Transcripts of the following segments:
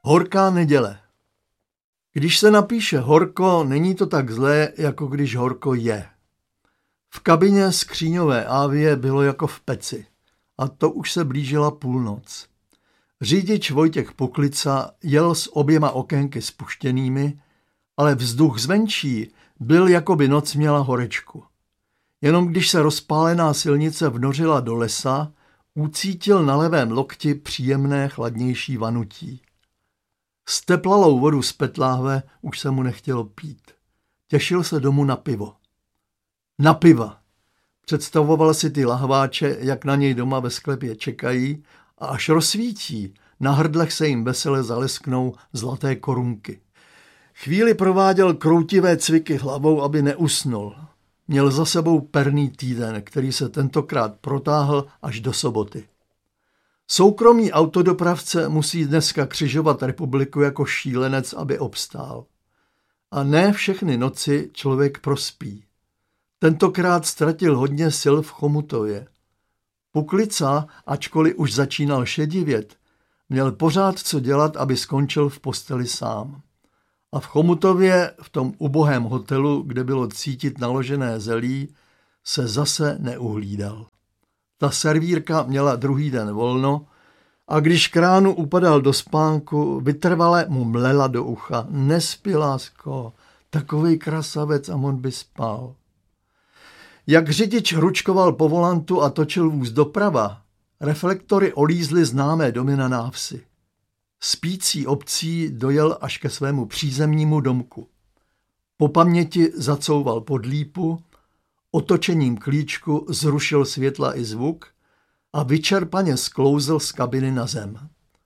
Horká neděle. Když se napíše horko, není to tak zlé, jako když horko je. V kabině skříňové Avie bylo jako v peci. A to už se blížila půlnoc. Řidič Vojtěch Puklica jel s oběma okénky spuštěnými, ale vzduch zvenčí byl, jako by noc měla horečku. Jenom když se rozpálená silnice vnořila do lesa, ucítil na levém lokti příjemné chladnější vanutí. Steplalou vodu z petláhve už se mu nechtělo pít. Těšil se domů na pivo. Na piva. Představoval si ty lahváče, jak na něj doma ve sklepě čekají, a až rozsvítí, na hrdlech se jim vesele zalesknou zlaté korunky. Chvíli prováděl kroutivé cviky hlavou, aby neusnul. Měl za sebou perný týden, který se tentokrát protáhl až do soboty. Soukromý autodopravce musí dneska křižovat republiku jako šílenec, aby obstál. A ne všechny noci člověk prospí. Tentokrát ztratil hodně sil v Chomutově. Puklica, ačkoliv už začínal šedivět, měl pořád co dělat, aby skončil v posteli sám. A v Chomutově, v tom ubohém hotelu, kde bylo cítit naložené zelí, se zase neuhlídal. Ta servírka měla druhý den volno a když k ránu upadal do spánku, vytrvale mu mlela do ucha. Nespi, lásko, takovej krasavec a on by spal. Jak řidič hručkoval po volantu a točil vůz doprava, reflektory olízly známé domy na návsi. Spící obcí dojel až ke svému přízemnímu domku. Po paměti zacouval pod lípu, otočením klíčku zrušil světla i zvuk a vyčerpaně sklouzl z kabiny na zem.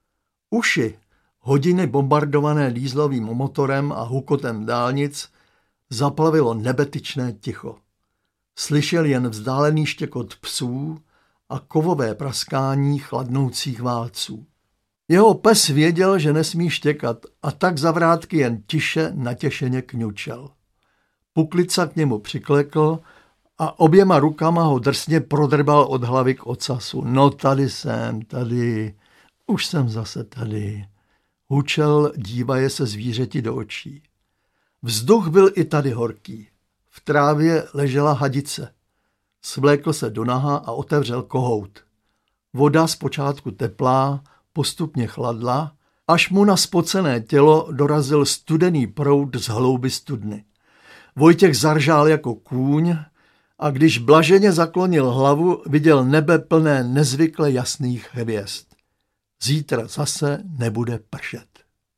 Uši, hodiny bombardované dýzlovým motorem a hukotem dálnic, zaplavilo nebetyčné ticho. Slyšel jen vzdálený štěkot psů a kovové praskání chladnoucích válců. Jeho pes věděl, že nesmí štěkat, a tak za vrátky jen tiše natěšeně kňučel. Puklica k němu přiklekl a oběma rukama ho drsně prodrbal od hlavy k ocasu. No tady jsem, tady, už jsem zase tady. Hučel, dívaje se zvířeti do očí. Vzduch byl i tady horký. V trávě ležela hadice. Svlékl se do naha a otevřel kohout. Voda zpočátku teplá, postupně chladla, až mu na spocené tělo dorazil studený proud z hlouby studny. Vojtěch zaržál jako kůň a když blaženě zaklonil hlavu, viděl nebe plné nezvykle jasných hvězd. Zítra zase nebude pršet.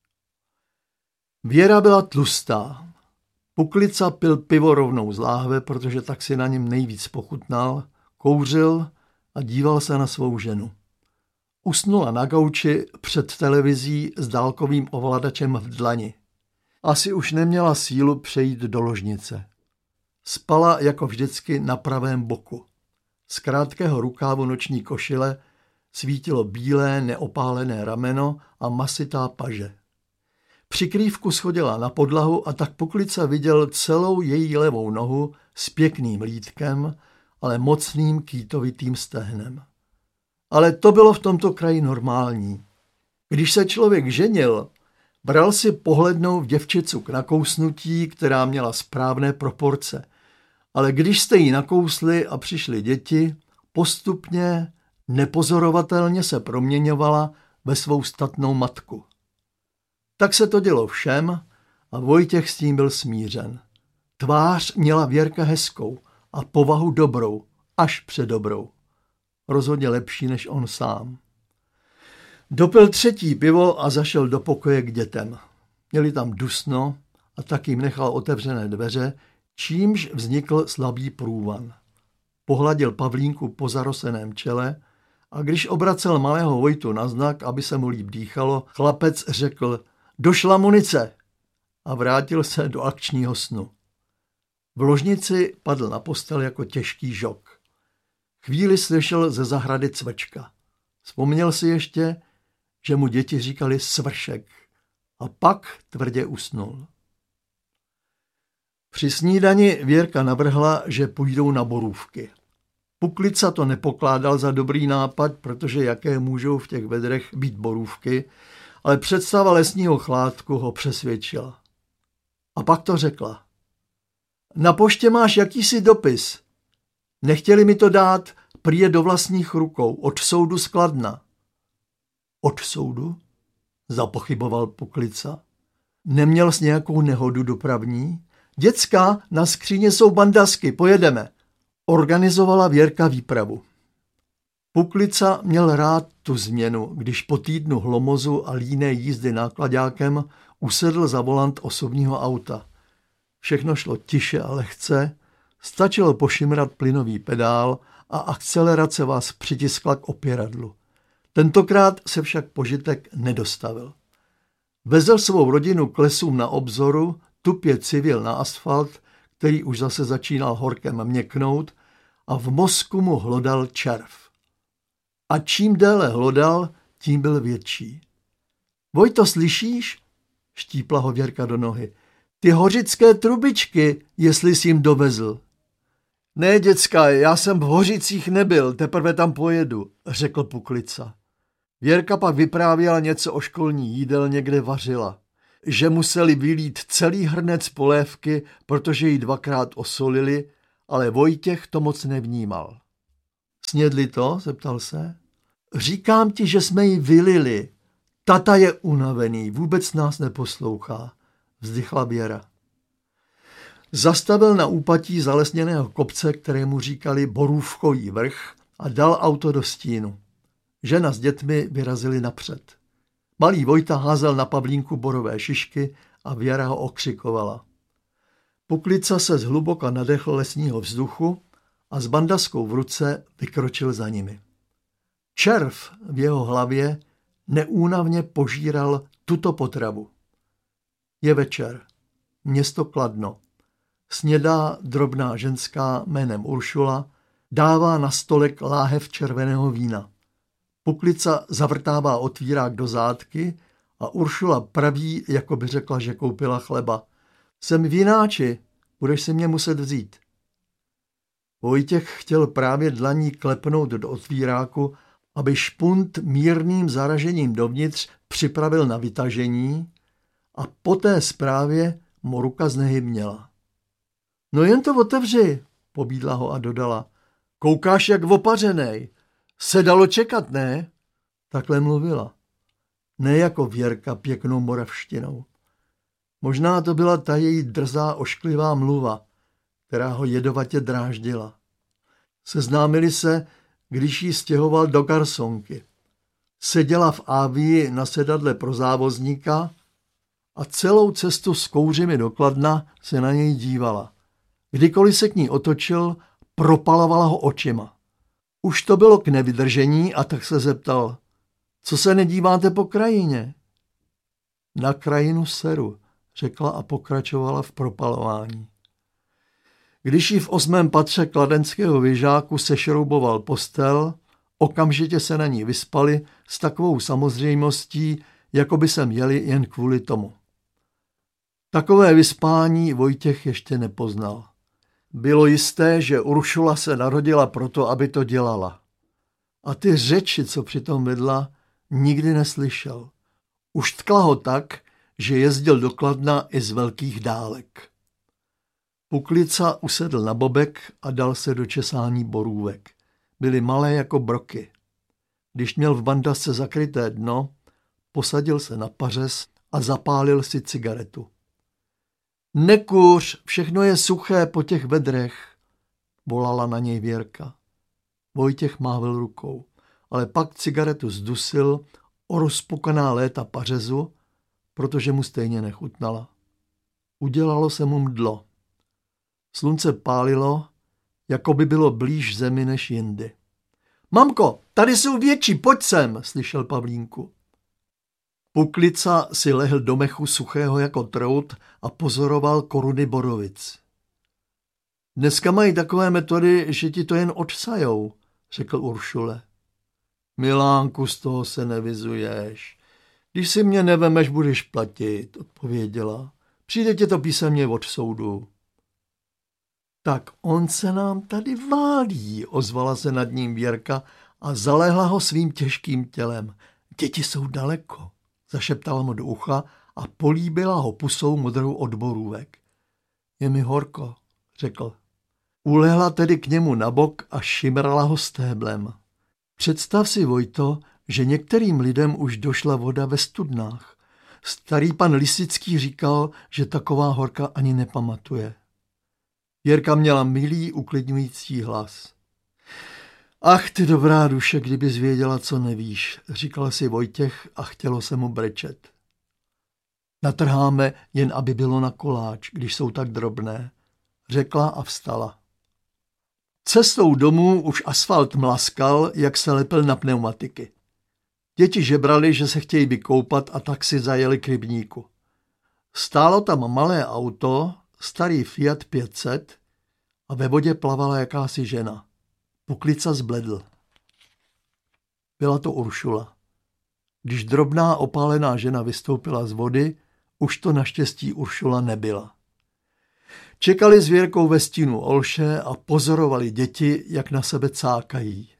Věra byla tlustá. Puklica pil pivo rovnou z láhve, protože tak si na něm nejvíc pochutnal, kouřil a díval se na svou ženu. Usnula na gauči před televizí s dálkovým ovladačem v dlani. Asi už neměla sílu přejít do ložnice. Spala jako vždycky na pravém boku. Z krátkého rukávu noční košile svítilo bílé neopálené rameno a masitá paže. Přikrývku schodila na podlahu a tak Puklica viděl celou její levou nohu s pěkným lítkem, ale mocným kýtovitým stehnem. Ale to bylo v tomto kraji normální. Když se člověk ženil, bral si pohlednou děvčicu k nakousnutí, která měla správné proporce. Ale když jste jí nakousli a přišly děti, postupně, nepozorovatelně se proměňovala ve svou statnou matku. Tak se to dělo všem a Vojtěch s tím byl smířen. Tvář měla Věrka hezkou a povahu dobrou, až předobrou. Rozhodně lepší než on sám. Dopil třetí pivo a zašel do pokoje k dětem. Měli tam dusno a tak jim nechal otevřené dveře, čímž vznikl slabý průvan. Pohladil Pavlínku po zaroseném čele a když obracel malého Vojtu na znak, aby se mu líp dýchalo, chlapec řekl: došla munice, a vrátil se do akčního snu. V ložnici padl na postel jako těžký žok. Chvíli slyšel ze zahrady cvečka. Vzpomněl si ještě, že mu děti říkali svršek, a pak tvrdě usnul. Při snídani Věrka navrhla, že půjdou na borůvky. Puklica to nepokládal za dobrý nápad, protože jaké můžou v těch vedrech být borůvky, ale představa lesního chládku ho přesvědčila. A pak to řekla. Na poště máš jakýsi dopis. Nechtěli mi to dát, prý je do vlastních rukou, od soudu z Kladna. Od soudu? Zapochyboval Puklica. Neměl jsi nějakou nehodu dopravní? Děcka, na skříně jsou bandasky, pojedeme. Organizovala Věrka výpravu. Puklica měl rád tu změnu, když po týdnu hlomozu a líné jízdy náklaďákem usedl za volant osobního auta. Všechno šlo tiše a lehce, stačilo pošimrat plynový pedál a akcelerace vás přitiskla k opěradlu. Tentokrát se však požitek nedostavil. Vezl svou rodinu k lesům na obzoru, tupě civil na asfalt, který už zase začínal horkem měknout, a v mozku mu hlodal červ. A čím déle hlodal, tím byl větší. Vojto, slyšíš? Štípla ho Věrka do nohy. Ty hořické trubičky, jestli jsi jim dovezl. Ne, děcka, já jsem v Hořicích nebyl, teprve tam pojedu, řekl Puklica. Věrka pak vyprávěla něco o školní jídelně, kde vařila. Že museli vylít celý hrnec polévky, protože ji dvakrát osolili, ale Vojtěch to moc nevnímal. Snědli to? Zeptal se. Říkám ti, že jsme ji vylili. Tata je unavený, vůbec nás neposlouchá, vzdychla Věra. Zastavil na úpatí zalesněného kopce, kterému říkali Borůvkový vrch, a dal auto do stínu. Žena s dětmi vyrazili napřed. Malý Vojta házel na Pavlínku borové šišky a Věra ho okřikovala. Puklica se zhluboka nadechl lesního vzduchu a s bandaskou v ruce vykročil za nimi. Červ v jeho hlavě neúnavně požíral tuto potravu. Je večer. Město Kladno. Snědá drobná ženská jménem Uršula, dává na stolek láhev červeného vína. Puklica zavrtává otvírák do zátky a Uršula praví, jako by řekla, že koupila chleba. Jsem vináči, budeš si mě muset vzít. Vojtěch chtěl právě dlaní klepnout do otvíráku, aby špunt mírným zaražením dovnitř připravil na vytažení, a po té zprávě mu ruka znehybněla. No jen to otevři, pobídla ho a dodala. Koukáš jak opařenej. Se dalo čekat, ne? Takhle mluvila. Ne jako Věrka pěknou moravštinou. Možná to byla ta její drzá ošklivá mluva, která ho jedovatě dráždila. Seznámili se, když ji stěhoval do garsonky. Seděla v Ávii na sedadle pro závozníka a celou cestu s kouřimi do Kladna se na něj dívala. Kdykoliv se k ní otočil, propalovala ho očima. Už to bylo k nevydržení a tak se zeptal, co se nedíváte po krajině? Na krajinu seru, řekla a pokračovala v propalování. Když jí v 8. patře kladenského věžáku sešrouboval postel, okamžitě se na ní vyspali s takovou samozřejmostí, jako by se měli jen kvůli tomu. Takové vyspání Vojtěch ještě nepoznal. Bylo jisté, že Uršula se narodila proto, aby to dělala. A ty řeči, co přitom vedla, nikdy neslyšel. Už tkla ho tak, že jezdil do Kladna i z velkých dálek. Puklica usedl na bobek a dal se do česání borůvek. Byly malé jako broky. Když měl v bandasce zakryté dno, posadil se na pařez a zapálil si cigaretu. Nekuř, všechno je suché po těch vedrech, volala na něj Věrka. Vojtěch mávil rukou, ale pak cigaretu zdusil o rozpukaná léta pařezu, protože mu stejně nechutnala. Udělalo se mu mdlo. Slunce pálilo, jako by bylo blíž zemi než jindy. Mamko, tady jsou větší, pojď sem, slyšel Pavlínku. Puklica si lehl do mechu suchého jako trout a pozoroval koruny borovic. Dneska mají takové metody, že ti to jen odsajou, řekl Uršule. Milánku, z toho se nevyzuješ. Když si mě nevemeš, budeš platit, odpověděla. Přijde ti to písemně od soudu. Tak on se nám tady válí, ozvala se nad ním Věrka a zaléhla ho svým těžkým tělem. Děti jsou daleko. zašeptala mu do ucha a políbila ho pusou modrou od borůvek. Je mi horko, řekl. Ulehla tedy k němu na bok a šimrala ho stéblem. Představ si, Vojto, že některým lidem už došla voda ve studnách. Starý pan Lisický říkal, že taková horka ani nepamatuje. Věrka měla milý, uklidňující hlas. Ach, ty dobrá duše, kdybys věděla, co nevíš, říkal si Vojtěch a chtělo se mu brečet. Natrháme, jen aby bylo na koláč, když jsou tak drobné, řekla a vstala. Cestou domů už asfalt mlaskal, jak se lepil na pneumatiky. Děti žebrali, že se chtějí vykoupat a tak si zajeli k rybníku. Stálo tam malé auto, starý Fiat 500 a ve vodě plavala jakási žena. Puklica zbledl. Byla to Uršula. Když drobná opálená žena vystoupila z vody, už to naštěstí Uršula nebyla. Čekali s Věrkou ve stínu Olše a pozorovali děti, jak na sebe cákají.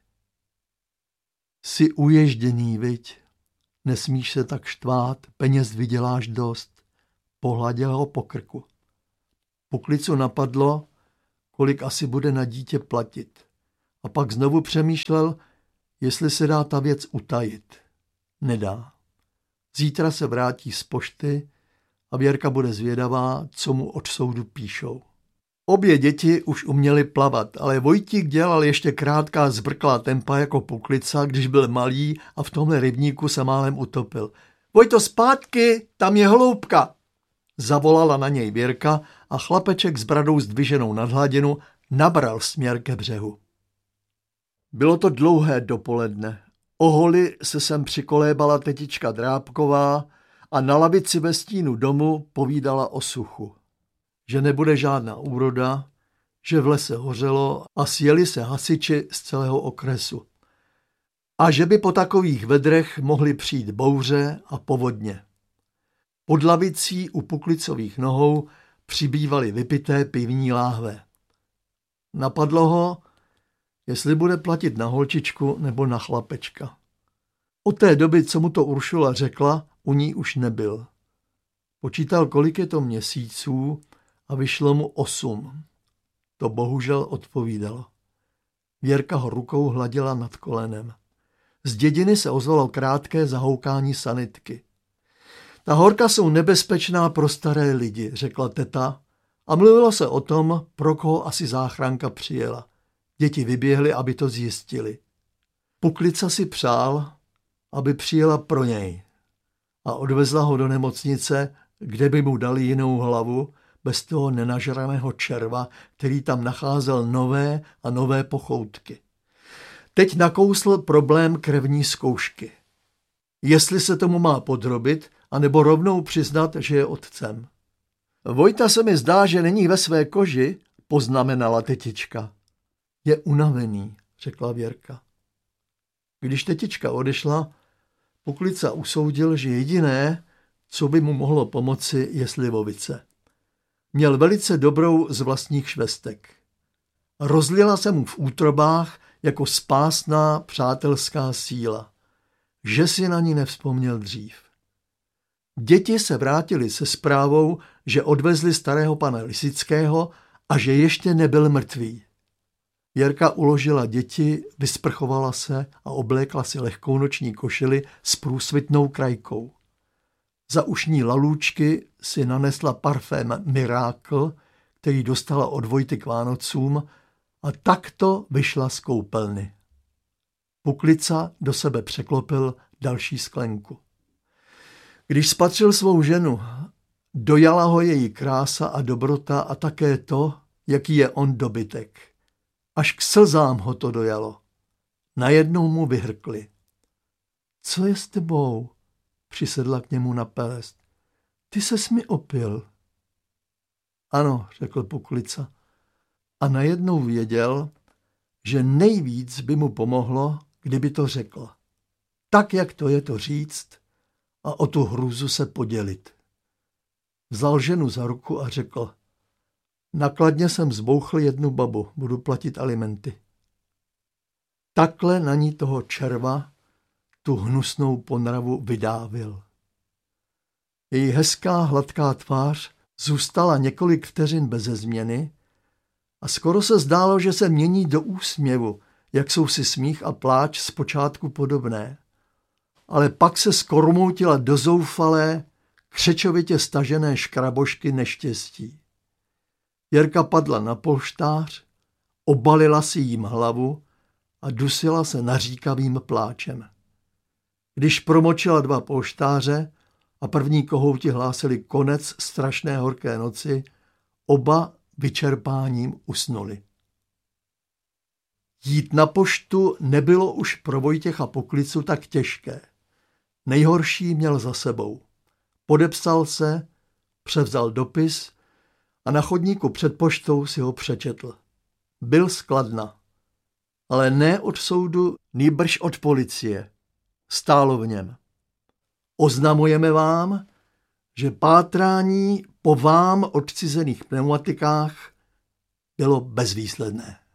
Jsi uježděný, viď? Nesmíš se tak štvát, peněz vyděláš dost. Pohladil ho po krku. Puklicu napadlo, kolik asi bude na dítě platit. A pak znovu přemýšlel, jestli se dá ta věc utajit. Nedá. Zítra se vrátí z pošty a Věrka bude zvědavá, co mu od soudu píšou. Obě děti už uměly plavat, ale Vojtík dělal ještě krátká zbrklá tempa jako Puklica, když byl malý a v tomhle rybníku se málem utopil. Vojto, zpátky, tam je hloubka! Zavolala na něj Věrka a chlapeček s bradou zdviženou nad hladinu nabral směr ke břehu. Bylo to dlouhé dopoledne. O holi se sem přikolébala tetička Drábková a na lavici ve stínu domu povídala o suchu. Že nebude žádná úroda, že v lese hořelo a sjeli se hasiči z celého okresu. A že by po takových vedrech mohly přijít bouře a povodně. Pod lavicí u Puklicových nohou přibývaly vypité pivní láhve. Napadlo ho, jestli bude platit na holčičku nebo na chlapečka. Od té doby, co mu to Uršula řekla, u ní už nebyl. Počítal, kolik je to měsíců a vyšlo mu 8. To bohužel odpovídalo. Věrka ho rukou hladila nad kolenem. Z dědiny se ozvalo krátké zahoukání sanitky. Ta horka jsou nebezpečná pro staré lidi, řekla teta a mluvilo se o tom, pro koho asi záchranka přijela. Děti vyběhly, aby to zjistili. Puklica si přál, aby přijela pro něj a odvezla ho do nemocnice, kde by mu dali jinou hlavu, bez toho nenažraného červa, který tam nacházel nové a nové pochoutky. Teď nakousl problém krevní zkoušky. Jestli se tomu má podrobit, anebo rovnou přiznat, že je otcem. Vojta se mi zdá, že není ve své koži, poznamenala tetička. Je unavený, řekla Věrka. Když tetička odešla, Puklica usoudil, že jediné, co by mu mohlo pomoci, je slivovice. Měl velice dobrou z vlastních švestek. Rozlila se mu v útrobách jako spásná přátelská síla, že si na ní nevzpomněl dřív. Děti se vrátili se zprávou, že odvezli starého pana Lisického a že ještě nebyl mrtvý. Věrka uložila děti, vysprchovala se a oblékla si lehkou noční košili s průsvitnou krajkou. Za ušní lalůčky si nanesla parfém Miracle, který dostala od Vojty k Vánocům, a takto vyšla z koupelny. Puklica do sebe překlopil další sklenku. Když spatřil svou ženu, dojala ho její krása a dobrota a také to, jaký je on dobytek. Až k slzám ho to dojalo. Najednou mu vyhrkli. Co je s tebou? Přisedla k němu na pelest. Ty ses mi opil. Ano, řekl Puklica. A najednou věděl, že nejvíc by mu pomohlo, kdyby to řekl. Tak, jak to je to říct a o tu hrůzu se podělit. Vzal ženu za ruku a řekl: nakladně jsem zbouchl jednu babu, budu platit alimenty. Takhle na ní toho červa, tu hnusnou ponravu, vydávil. Její hezká, hladká tvář zůstala několik vteřin beze změny a skoro se zdálo, že se mění do úsměvu, jak jsou si smích a pláč zpočátku podobné. Ale pak se skormoutila do zoufalé, křečovitě stažené škrabošky neštěstí. Jirka padla na polštář, obalila si jím hlavu a dusila se naříkavým pláčem. Když promočila 2 polštáře a první kohouti hlásili konec strašné horké noci, oba vyčerpáním usnuli. Jít na poštu nebylo už pro Vojtěcha Poklicu tak těžké. Nejhorší měl za sebou. Podepsal se, převzal dopis a na chodníku před poštou si ho přečetl. Byl z Kladna, ale ne od soudu, nýbrž od policie. Stálo v něm: oznamujeme vám, že pátrání po vám odcizených pneumatikách bylo bezvýsledné.